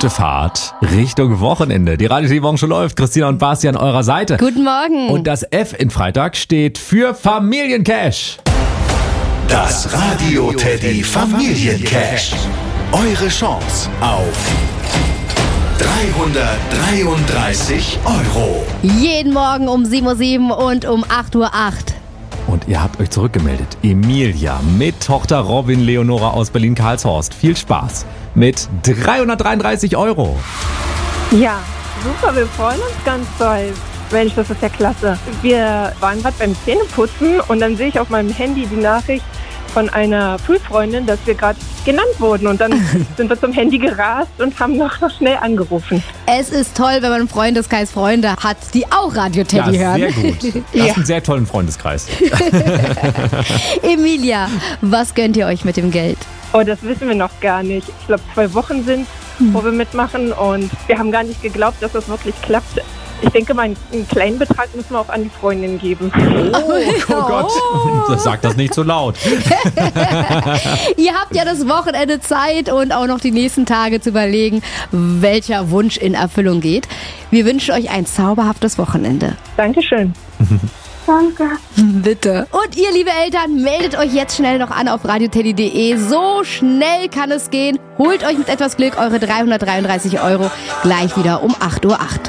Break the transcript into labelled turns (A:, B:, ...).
A: gute Fahrt Richtung Wochenende. Die Radio schon läuft. Christina und Basti an eurer Seite.
B: Guten Morgen.
A: Und das F in Freitag steht für Familiencash.
C: Das Radio Teddy Familiencash. Eure Chance auf 333 Euro.
B: Jeden Morgen um 7.07 Uhr und um 8.08 Uhr.
A: Und ihr habt euch zurückgemeldet. Emilia mit Tochter Robin Leonora aus Berlin-Karlshorst. Viel Spaß mit 333 Euro.
D: Ja, super, wir freuen uns ganz doll. Mensch, das ist ja klasse. Wir waren gerade beim Zähneputzen und dann sehe ich auf meinem Handy die Nachricht von einer Schulfreundin, dass wir gerade genannt wurden. Und dann sind wir zum Handy gerast und haben noch schnell angerufen.
B: Es ist toll, wenn man im Freundeskreis Freunde hat, die auch Radio Teddy hören.
A: Sehr gut. Das ist ein sehr tollen Freundeskreis.
B: Emilia, was gönnt ihr euch mit dem Geld?
D: Oh, das wissen wir noch gar nicht. Ich glaube, 2 Wochen sind, wo wir mitmachen. Und wir haben gar nicht geglaubt, dass das wirklich klappt. Ich denke mal, einen kleinen Betrag müssen wir auch an die Freundin geben.
A: Oh Gott, sag das nicht so laut.
B: Ihr habt ja das Wochenende Zeit und auch noch die nächsten Tage zu überlegen, welcher Wunsch in Erfüllung geht. Wir wünschen euch ein zauberhaftes Wochenende.
D: Dankeschön.
E: Danke.
B: Bitte. Und ihr, liebe Eltern, meldet euch jetzt schnell noch an auf radioteddy.de. So schnell kann es gehen. Holt euch mit etwas Glück eure 333 Euro gleich wieder um 8.08 Uhr.